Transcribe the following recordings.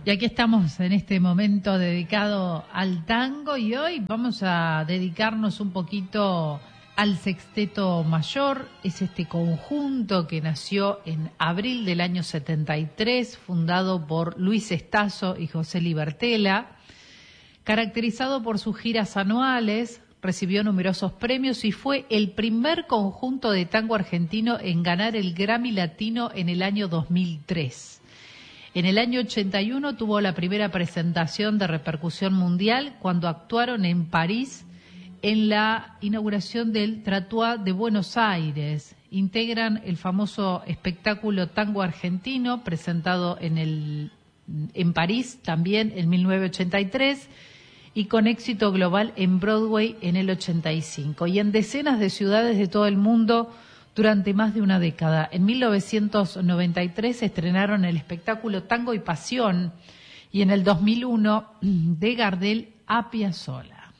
Y aquí estamos en este momento dedicado al tango y hoy vamos a dedicarnos un poquito al Sexteto Mayor. Es este conjunto que nació en abril del año 73, fundado por Luis Estazo y José Libertela, caracterizado por sus giras anuales. Recibió numerosos premios y fue el primer conjunto de tango argentino en ganar el Grammy Latino en el año 2003. En el año 81 tuvo la primera presentación de repercusión mundial cuando actuaron en París en la inauguración del Trottoir de Buenos Aires. Integran el famoso espectáculo Tango Argentino, presentado en París también en 1983, y con éxito global en Broadway en el 85, y en decenas de ciudades de todo el mundo durante más de una década. En 1993 estrenaron el espectáculo Tango y Pasión, y en el 2001 de Gardel a Piazzolla.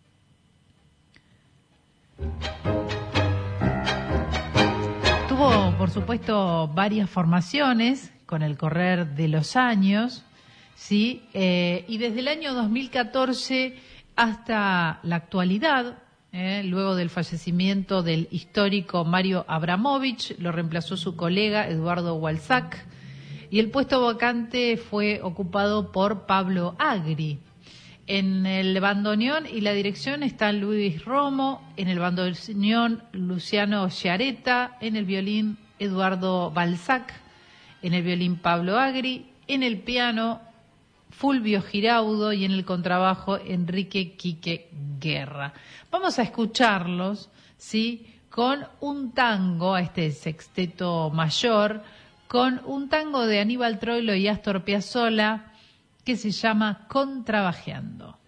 Tuvo, por supuesto, varias formaciones con el correr de los años, ¿sí? Y desde el año 2014 hasta la actualidad, luego del fallecimiento del histórico Mario Abramovich, lo reemplazó su colega Eduardo Walsack, y el puesto vacante fue ocupado por Pablo Agri. En el bandoneón y la dirección están Luis Romo, en el bandoneón Luciano Chiaretta, en el violín Eduardo Balzac, en el violín Pablo Agri, en el piano Fulvio Giraudo y en el contrabajo Enrique Quique Guerra. Vamos a escucharlos, ¿sí?, con un tango, a este Sexteto Mayor, con un tango de Aníbal Troilo y Astor Piazzolla que se llama Contrabajeando.